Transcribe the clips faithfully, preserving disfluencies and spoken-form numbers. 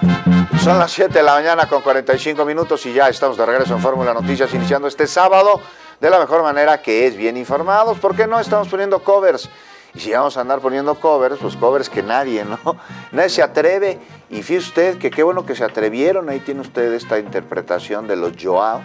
Son las siete de la mañana con cuarenta y cinco minutos y ya estamos de regreso en Fórmula Noticias, iniciando este sábado de la mejor manera, que es bien informados. ¿Por qué no estamos poniendo covers? Y si vamos a andar poniendo covers, pues covers que nadie, ¿no? Nadie se atreve. Y fíjese usted que qué bueno que se atrevieron. Ahí tiene usted esta interpretación de los Joao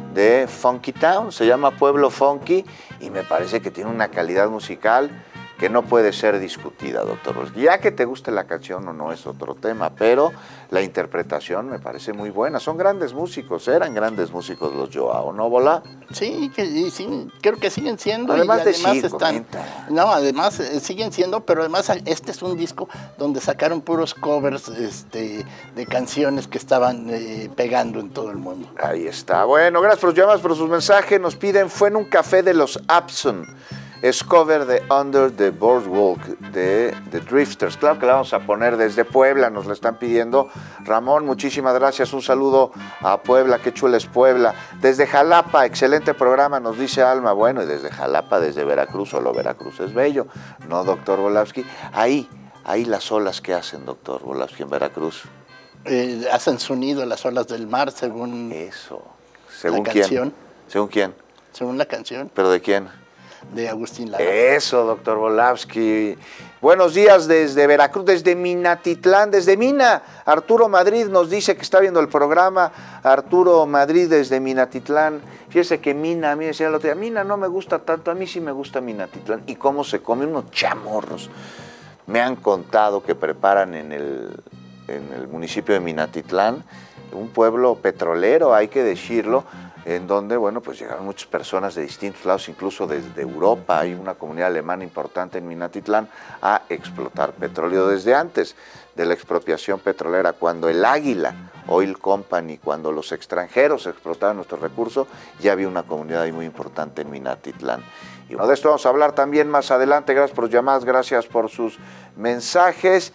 de Funky Town. Se llama Pueblo Funky y me parece que tiene una calidad musical que no puede ser discutida, doctor. Ya que te guste la canción o no es otro tema, pero la interpretación me parece muy buena. Son grandes músicos, eran grandes músicos los Joao, ¿no, Bola? Sí, que, sí, creo que siguen siendo. Además, y de además sí, están, comenta. No, además eh, siguen siendo, pero además este es un disco donde sacaron puros covers este, de canciones que estaban eh, pegando en todo el mundo. Ahí está. Bueno, gracias por sus llamadas, por sus mensajes. Nos piden, fue en un café de los Abson. Es cover de Under the Boardwalk de The Drifters. Claro que la vamos a poner desde Puebla, nos la están pidiendo. Ramón, muchísimas gracias. Un saludo a Puebla, qué chula es Puebla. Desde Jalapa, excelente programa, nos dice Alma. Bueno, y desde Jalapa, desde Veracruz, solo Veracruz es bello. No, doctor Volavsky. Ahí, ahí las olas que hacen, doctor Volavsky, en Veracruz. Eh, hacen sonido las olas del mar, según Eso. ¿Según la quién? canción. ¿Según quién? Según la canción. ¿Pero de quién? De Agustín Lara. Eso, doctor Volavsky. Buenos días desde Veracruz, desde Minatitlán, desde Mina. Arturo Madrid nos dice que está viendo el programa. Arturo Madrid desde Minatitlán. Fíjese que Mina, a mí decía el otro día, Mina no me gusta tanto, a mí sí me gusta Minatitlán. ¿Y cómo se come? Unos chamorros. Me han contado que preparan en el, en el municipio de Minatitlán, un pueblo petrolero, hay que decirlo, en donde, bueno, pues llegaron muchas personas de distintos lados, incluso desde Europa. Hay una comunidad alemana importante en Minatitlán a explotar petróleo desde antes de la expropiación petrolera, cuando el Águila Oil Company, cuando los extranjeros explotaban nuestros recursos, ya había una comunidad ahí muy importante en Minatitlán. Y bueno, de esto vamos a hablar también más adelante. Gracias por sus llamadas, gracias por sus mensajes.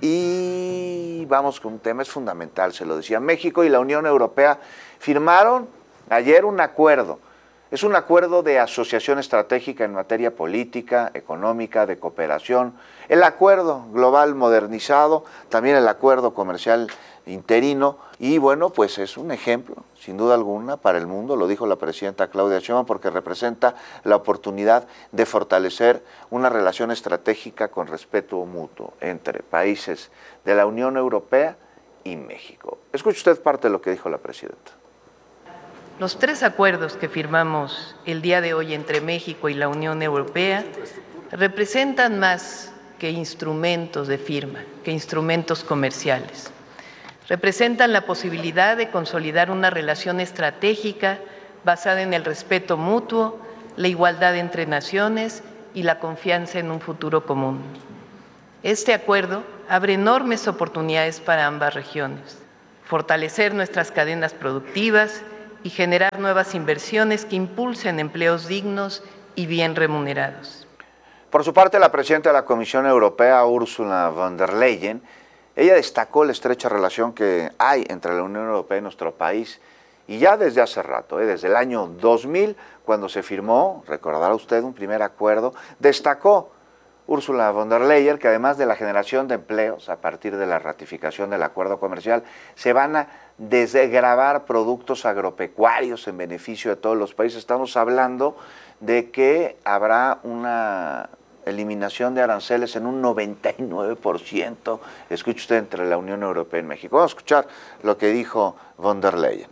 Y vamos con un tema, es fundamental, se lo decía. México y la Unión Europea firmaron ayer un acuerdo. Es un acuerdo de asociación estratégica en materia política, económica, de cooperación. El acuerdo global modernizado, también el acuerdo comercial interino. Y bueno, pues es un ejemplo, sin duda alguna, para el mundo, lo dijo la presidenta Claudia Sheinbaum, porque representa la oportunidad de fortalecer una relación estratégica con respeto mutuo entre países de la Unión Europea y México. Escuche usted parte de lo que dijo la presidenta. Los tres acuerdos que firmamos el día de hoy entre México y la Unión Europea representan más que instrumentos de firma, que instrumentos comerciales. Representan la posibilidad de consolidar una relación estratégica basada en el respeto mutuo, la igualdad entre naciones y la confianza en un futuro común. Este acuerdo abre enormes oportunidades para ambas regiones, fortalecer nuestras cadenas productivas y generar nuevas inversiones que impulsen empleos dignos y bien remunerados. Por su parte, la presidenta de la Comisión Europea, Ursula von der Leyen, ella destacó la estrecha relación que hay entre la Unión Europea y nuestro país, y ya desde hace rato, ¿eh? desde el año dos mil, cuando se firmó, recordará usted, un primer acuerdo, destacó Ursula von der Leyen que además de la generación de empleos a partir de la ratificación del acuerdo comercial, se van a desgravar productos agropecuarios en beneficio de todos los países. Estamos hablando de que habrá una eliminación de aranceles en un noventa y nueve por ciento, escuche usted, entre la Unión Europea y México. Vamos a escuchar lo que dijo von der Leyen.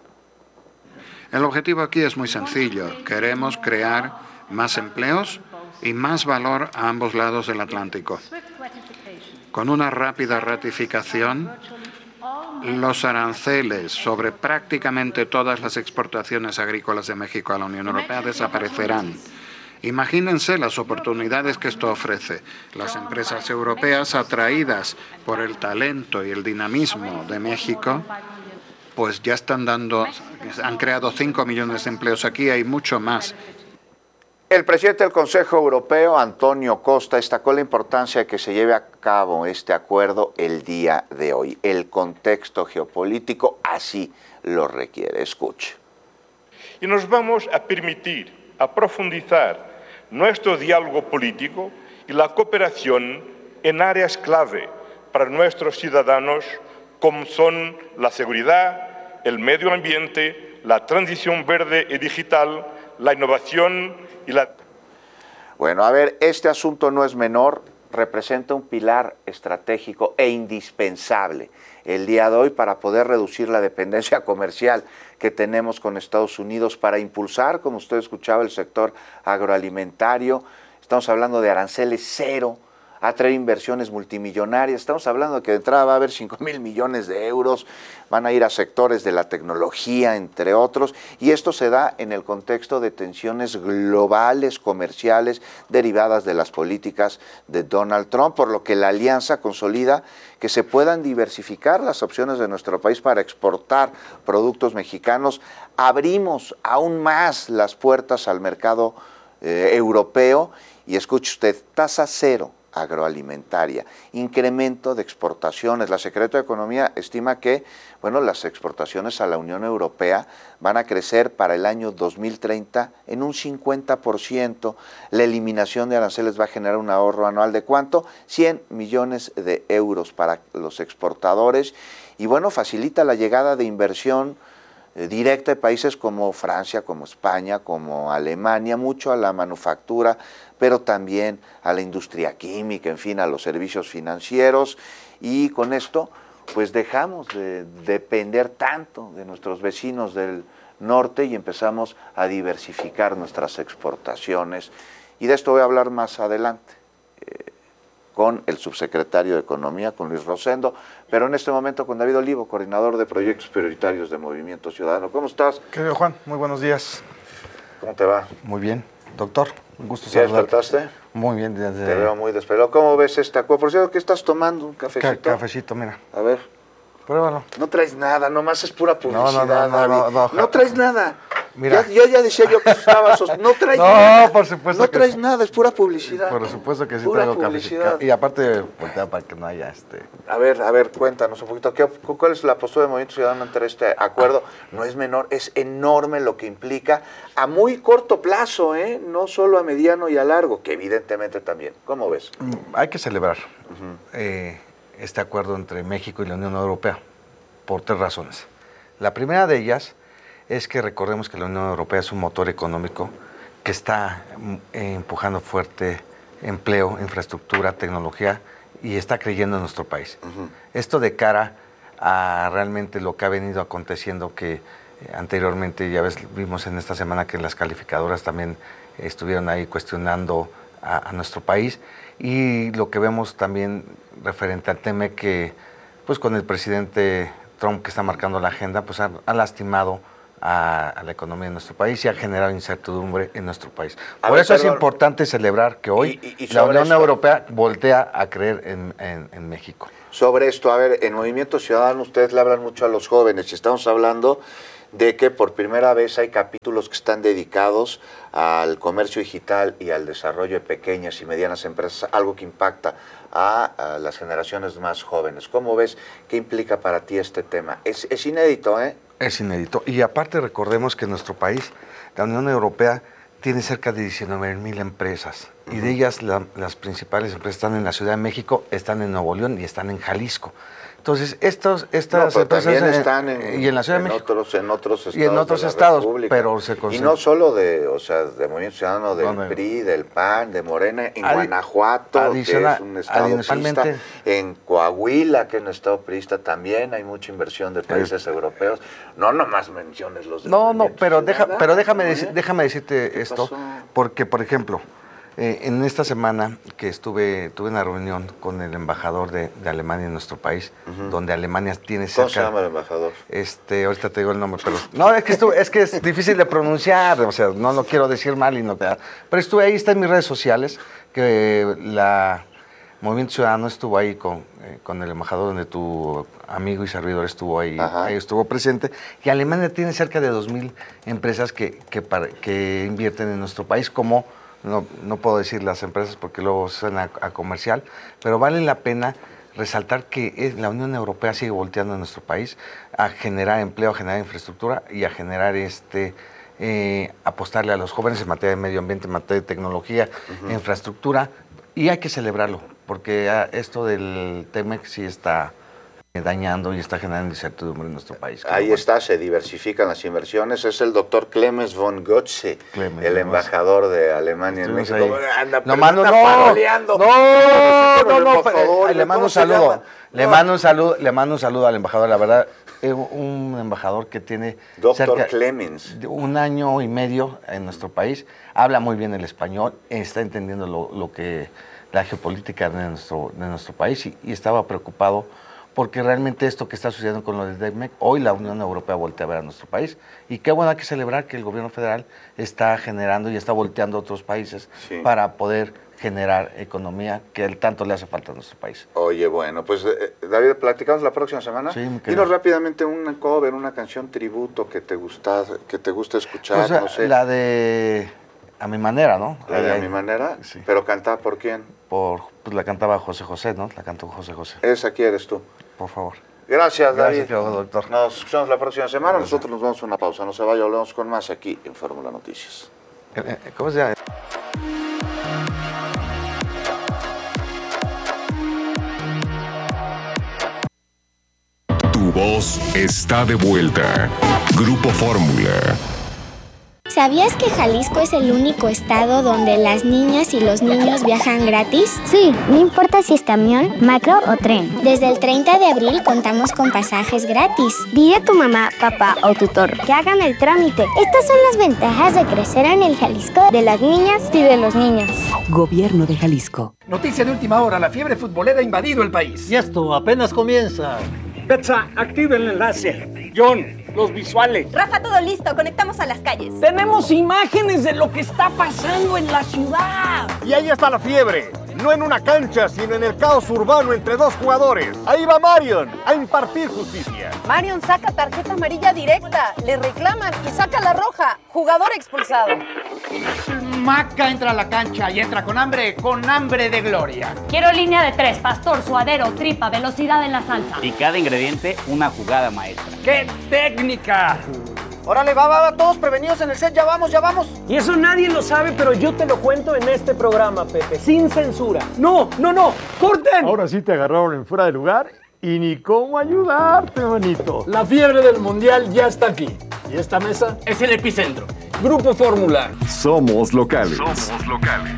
El objetivo aquí es muy sencillo. Queremos crear más empleos y más valor a ambos lados del Atlántico. Con una rápida ratificación, los aranceles sobre prácticamente todas las exportaciones agrícolas de México a la Unión Europea desaparecerán. Imagínense las oportunidades que esto ofrece. Las empresas europeas, atraídas por el talento y el dinamismo de México, pues ya están dando, han creado cinco millones de empleos aquí, hay mucho más. El presidente del Consejo Europeo, Antonio Costa, destacó la importancia de que se lleve a cabo este acuerdo el día de hoy. El contexto geopolítico así lo requiere. Escuche. Y nos vamos a permitir a profundizar nuestro diálogo político y la cooperación en áreas clave para nuestros ciudadanos, como son la seguridad, el medio ambiente, la transición verde y digital, la innovación y la... Bueno, a ver, este asunto no es menor, representa un pilar estratégico e indispensable el día de hoy para poder reducir la dependencia comercial que tenemos con Estados Unidos, para impulsar, como usted escuchaba, el sector agroalimentario. Estamos hablando de aranceles cero, atraer inversiones multimillonarias. Estamos hablando de que de entrada va a haber cinco mil millones de euros, van a ir a sectores de la tecnología, entre otros, y esto se da en el contexto de tensiones globales, comerciales, derivadas de las políticas de Donald Trump, por lo que la alianza consolida que se puedan diversificar las opciones de nuestro país para exportar productos mexicanos. Abrimos aún más las puertas al mercado eh, europeo, y escuche usted, tasa cero agroalimentaria, incremento de exportaciones. La Secretaría de Economía estima que, bueno, las exportaciones a la Unión Europea van a crecer para el año dos mil treinta en un cincuenta por ciento. La eliminación de aranceles va a generar un ahorro anual de ¿cuánto? cien millones de euros para los exportadores, y bueno, facilita la llegada de inversión eh, directa de países como Francia, como España, como Alemania, mucho a la manufactura, pero también a la industria química, en fin, a los servicios financieros, y con esto pues dejamos de depender tanto de nuestros vecinos del norte y empezamos a diversificar nuestras exportaciones. Y de esto voy a hablar más adelante eh, con el subsecretario de Economía, con Luis Rosendo, pero en este momento con David Olivo, coordinador de proyectos prioritarios de Movimiento Ciudadano. ¿Cómo estás? Querido Juan, muy buenos días. ¿Cómo te va? Muy bien. Doctor, un gusto ¿Ya saludarte. despertaste? Muy bien. Desde... Te veo muy despejado. ¿Cómo ves esta acuerdo? Por cierto, ¿qué estás tomando? ¿Un cafecito? Ca cafecito, mira. A ver. Pruébalo. No traes nada, nomás es pura publicidad. No, no, no, no, no, no, no traes nada. Mira. Ya, yo ya decía yo que estabas. No traes no, nada. por supuesto. No que traes sí. nada, es pura publicidad. Por supuesto que sí pura traigo publicidad. cafecito. Y aparte, voltea para que no haya este. A ver, a ver, cuéntanos un poquito. ¿qué, ¿Cuál es la postura de Movimiento Ciudadano ante este acuerdo? No es menor, es enorme lo que implica a muy corto plazo, ¿eh? No solo a mediano y a largo, que evidentemente también. ¿Cómo ves? Hay que celebrar uh-huh. eh, este acuerdo entre México y la Unión Europea por tres razones. La primera de ellas es que recordemos que la Unión Europea es un motor económico que está eh, empujando fuerte empleo, infraestructura, tecnología, y está creyendo en nuestro país. Uh-huh. Esto de cara a realmente lo que ha venido aconteciendo, que eh, anteriormente, ya ves, vimos en esta semana que las calificadoras también eh, estuvieron ahí cuestionando a, a nuestro país, y lo que vemos también referente al tema que, pues con el presidente Trump, que está marcando la agenda, pues ha, ha lastimado a, a la economía de nuestro país y ha generado incertidumbre en nuestro país. A Por ver, eso perdón. es importante celebrar que hoy y, y, y la Unión esto, Europea voltea a creer en, en, en México. Sobre esto, a ver, en Movimiento Ciudadano ustedes le hablan mucho a los jóvenes y estamos hablando de que por primera vez hay capítulos que están dedicados al comercio digital y al desarrollo de pequeñas y medianas empresas, algo que impacta a, a las generaciones más jóvenes. ¿Cómo ves? ¿Qué implica para ti este tema? Es, es inédito, ¿eh? Es inédito. Y aparte recordemos que nuestro país, la Unión Europea, tiene cerca de diecinueve mil empresas. Uh-huh. Y de ellas la, las principales empresas están en la Ciudad de México, están en Nuevo León y están en Jalisco. Entonces, estos, estas no, empresas también están en, y en la Ciudad en de México otros, en otros estados, y en otros de la estados, República. pero se concentra. Y no solo de, o sea, de Movimiento Ciudadano, del no, P R I, del P A N, de Morena, en Adi Guanajuato, adiciona, que es un estado priista, en Coahuila, que es un estado priista también, hay mucha inversión de países es, europeos. No nomás menciones los de No, no, pero deja, pero déjame deci déjame decirte esto, pasó? porque por ejemplo, Eh, en esta semana que estuve tuve una reunión con el embajador de, de Alemania en nuestro país, uh-huh. donde Alemania tiene cerca... ¿Cómo se llama el embajador? Este, ahorita te digo el nombre, pero... No, es que, estuve, es que es difícil de pronunciar, o sea, no lo quiero decir mal y no te... Pero estuve ahí, está en mis redes sociales, que la Movimiento Ciudadano estuvo ahí con, eh, con el embajador, donde tu amigo y servidor estuvo ahí, ahí estuvo presente, y Alemania tiene cerca de dos mil empresas que, que, para, que invierten en nuestro país, como... No, no puedo decir las empresas porque luego suena a, a comercial, pero vale la pena resaltar que es, la Unión Europea sigue volteando en nuestro país a generar empleo, a generar infraestructura y a generar este eh, apostarle a los jóvenes en materia de medio ambiente, en materia de tecnología, uh-huh. infraestructura, y hay que celebrarlo, porque esto del T M E C sí está dañando y está generando incertidumbre en nuestro país. Ahí bueno. está, se diversifican las inversiones. Es el doctor Clemens von Götze, Clemens, el embajador de Alemania en México. Anda, no, mando, no, paroleando. no, no, no, no, le mando un saludo, le mando un saludo, le mando un saludo al embajador, la verdad, es un embajador que tiene doctor cerca Clemens. de un año y medio en nuestro país, habla muy bien el español, está entendiendo lo, lo que la geopolítica de nuestro, de nuestro país y, y estaba preocupado porque realmente esto que está sucediendo con lo del T E C M E C, hoy la Unión Europea voltea a ver a nuestro país. Y qué bueno, hay que celebrar que el gobierno federal está generando y está volteando a otros países sí. para poder generar economía que tanto le hace falta a nuestro país. Oye, bueno, pues eh, David, ¿platicamos la próxima semana? Sí, dinos rápidamente un cover, una canción tributo que te gusta, que te gusta escuchar, o sea, no sé. La de A Mi Manera, ¿no? La de ahí, A Mi Manera, sí. ¿Pero cantada por quién? Por, pues la cantaba José José, ¿no? La cantó José José. Esa quieres tú. Por favor. Gracias, David. Gracias, doctor. Nos escuchamos la próxima semana. Gracias. Nosotros nos vamos a una pausa. No se vaya, hablamos con más aquí en Fórmula Noticias. ¿Cómo se llama? Tu voz está de vuelta. Grupo Fórmula. ¿Sabías que Jalisco es el único estado donde las niñas y los niños viajan gratis? Sí, no importa si es camión, macro o tren. Desde el treinta de abril contamos con pasajes gratis. Dile a tu mamá, papá o tutor que hagan el trámite. Estas son las ventajas de crecer en el Jalisco de las niñas y de los niños. Gobierno de Jalisco. Noticia de última hora, la fiebre futbolera ha invadido el país. Y esto apenas comienza. Betsa, activa el enlace. John, los visuales. Rafa, todo listo, conectamos a las calles. Tenemos imágenes de lo que está pasando en la ciudad. Y ahí está la fiebre, no en una cancha, sino en el caos urbano entre dos jugadores. Ahí va Marion a impartir justicia. Marion saca tarjeta amarilla directa, le reclaman y saca la roja. Jugador expulsado. Maca entra a la cancha y entra con hambre, con hambre de gloria. Quiero línea de tres, pastor, suadero, tripa, velocidad en la salsa. Y cada ingrediente, una jugada maestra. ¡Qué técnica! Órale, va, va, va, todos prevenidos en el set, ya vamos, ya vamos. Y eso nadie lo sabe, pero yo te lo cuento en este programa, Pepe, sin censura. No, no, no, corten. Ahora sí te agarraron en fuera de lugar y ni cómo ayudarte, manito. La fiebre del mundial ya está aquí. Y esta mesa es el epicentro. Grupo Fórmula. Somos locales. Somos locales.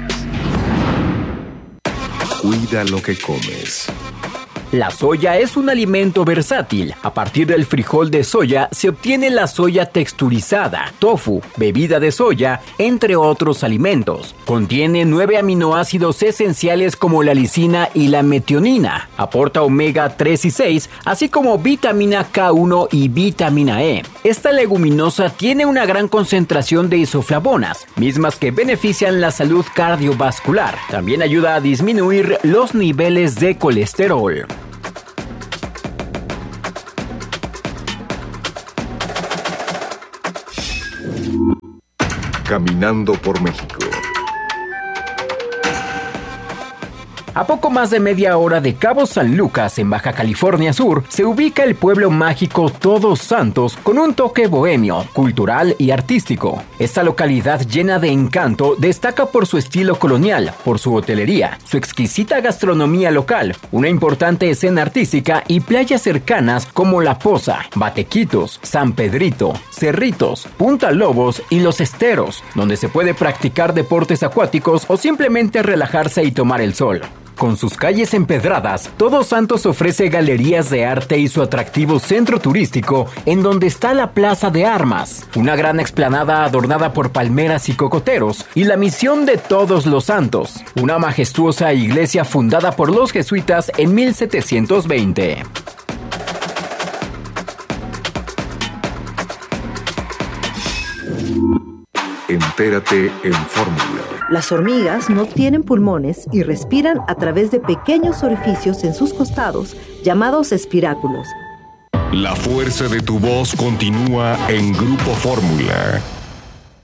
Cuida lo que comes. La soya es un alimento versátil. A partir del frijol de soya se obtiene la soya texturizada, tofu, bebida de soya, entre otros alimentos. Contiene nueve aminoácidos esenciales como la lisina y la metionina. Aporta omega tres y seis, así como vitamina K uno y vitamina E. Esta leguminosa tiene una gran concentración de isoflavonas, mismas que benefician la salud cardiovascular. También ayuda a disminuir los niveles de colesterol. Caminando por México. A poco más de media hora de Cabo San Lucas, en Baja California Sur, se ubica el pueblo mágico Todos Santos con un toque bohemio, cultural y artístico. Esta localidad llena de encanto destaca por su estilo colonial, por su hotelería, su exquisita gastronomía local, una importante escena artística y playas cercanas como La Poza, Batequitos, San Pedrito, Cerritos, Punta Lobos y Los Esteros, donde se puede practicar deportes acuáticos o simplemente relajarse y tomar el sol. Con sus calles empedradas, Todos Santos ofrece galerías de arte y su atractivo centro turístico, en donde está la Plaza de Armas, una gran explanada adornada por palmeras y cocoteros, y la Misión de Todos los Santos, una majestuosa iglesia fundada por los jesuitas en mil setecientos veinte. Entérate en Fórmula. Las hormigas no tienen pulmones y respiran a través de pequeños orificios en sus costados, llamados espiráculos. La fuerza de tu voz continúa en Grupo Fórmula.